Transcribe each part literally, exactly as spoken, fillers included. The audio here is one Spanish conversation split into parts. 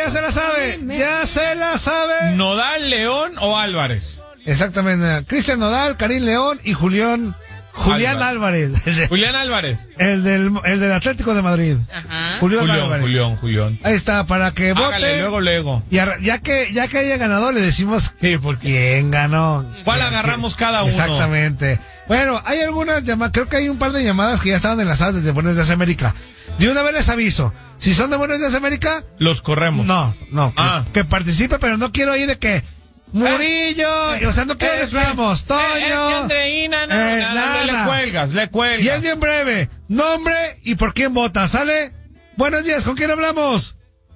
ya se la sabe, ya se la sabe. ¿Nodal, León o Álvarez? Exactamente, Cristian Nodal, Karim León y Julián Julián Álvarez. Álvarez. Julián Álvarez. El del, el del Atlético de Madrid. Ajá. Julián, Julián, Álvarez. Julián, Julián. Ahí está, para que vote. Hágale, luego, luego. Y a, ya que ya que haya ganador, le decimos sí, porque quién ganó. ¿Cuál ¿Quién, agarramos quién? cada uno? Exactamente. Bueno, hay algunas llamadas, creo que hay un par de llamadas que ya estaban enlazadas desde Buenos Días América. De una vez les aviso, si son de Buenos Días América, los corremos. No, no, ah. que, que participe, pero no quiero ir de que Murillo, eh, o sea, no quiero eh, reclamos, eh, Toño. Es que Andreina, no, eh, nada, nada. le cuelgas, le cuelgas. Y es bien breve, nombre y por quién vota, ¿sale? Buenos días, ¿con quién hablamos?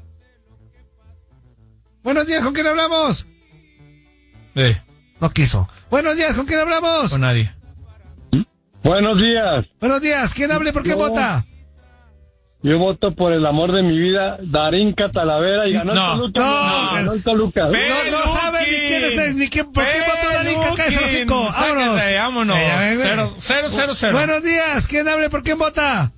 Buenos días, ¿con quién hablamos? Eh. No quiso. Buenos días, ¿con quién hablamos? Con nadie. Buenos días. Buenos días, ¿quién hable? ¿Por qué Yo, vota? Yo voto por el amor de mi vida, Darinka Talavera, y ganó No, el Toluca. no, ganó el Toluca. No, no sabe ni quién es él, ni quién, por qué votó Darinka, cállese los cinco. Vámonos. Sáquese, vámonos. Eh, venga. Cero, cero, cero, cero. Buenos días, ¿quién hable? ¿Por quién vota?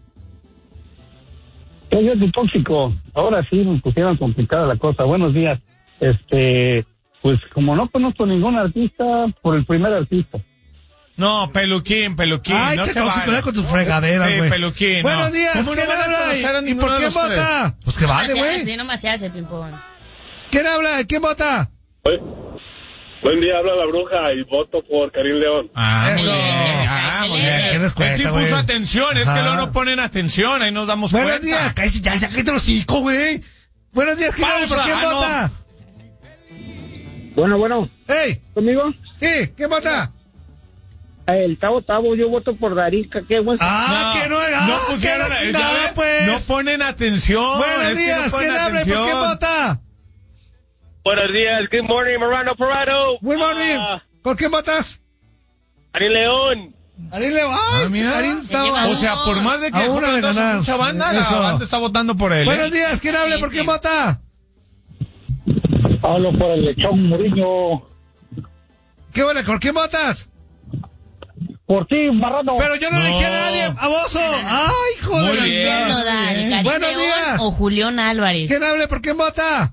Soy yo, tu tóxico. Ahora sí me pusieron complicada la cosa. Buenos días. Este, pues como no conozco ningún artista, por el primer artista. No, Peluquín, Peluquín. Ay, no che, se tóxico, vale. ya con tus fregaderas, Sí, güey. Peluquín. Buenos no. días, ¿Cómo ¿quién no van a habla? conocer a ¿Y ninguno por de quién los tres? vota? Pues que vale, No se güey. hace, no más se hace, ping-pong. ¿Quién habla? ¿Quién vota? Buen día, habla la bruja y voto por Karim León. Ah, muy Eso. bien. Ah, muy bien. ¿Qué les cuesta, Él sí güey? puso atención, es que Ajá. luego no ponen atención, ahí nos damos Buenos cuenta. días, cállate, ya, ya, cállate los cinco, güey. Buenos días, ¿quién habla? ¿Por Pausa, quién ah, no. vota? Bueno, bueno. ¡Ey! ¿Conmigo? Sí, ¿quién vota? El Tavo Tavo, yo voto por Darinka. Qué bueno. Ah, que no, ah, no pusieron, que ya no, ve, pues. no ponen atención. Buenos es que días, no ponen ¿quién habla? ¿Y por quién atención. vota? Buenos días, good morning, Morano Parado. Good morning. Ah, ¿Por quién votas? Karim León. Karim León. Ay, Ah, mira. Karim está... lleva O sea, por más de que A una de Joven ganar. mucha banda, Eso. la banda está votando por él. Buenos ¿eh? días, ¿quién habla? ¿Por quién vota? Hablo por el lechón Murillo. ¿Qué vale? ¿Por quién votas? Por ti, Marrano. Pero yo no, No. elegí a nadie, a Bozo. Ay, joder. Muy bien. Cristian Nodal, bien. Karim Buenos León días. o Julián Álvarez. ¿Quién hable? ¿Por quién vota?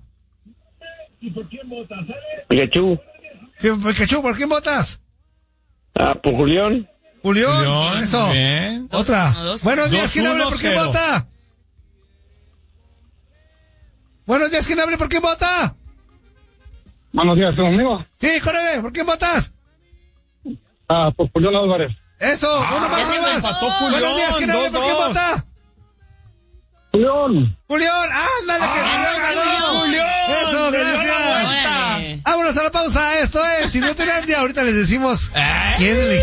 Pikachu. ¿Quién- Pikachu, ¿por quién votas? Ah, por Julián. Julián. Julián, Eso. bien. Dos, Otra. uno, dos. Buenos días, Dos, ¿quién hable? uno, ¿Por quién cero. vota? Buenos días, ¿quién hable? ¿Por quién vota? Buenos días, conmigo. Sí, córrele, ¿por quién votas? Ah, por Julián Álvarez. Eso, uno más, ya se uno más. empató Julián, Buenos días, ¿quién hable? ¿Por quién dos, dos. vota? Julián. Julián, ándale, que Julián ganó. Julián, Eso, le dio la gracias. vuelta. Órale. Vámonos a la pausa, esto es, si no tenían día, ahorita les decimos Ay. quién eligió.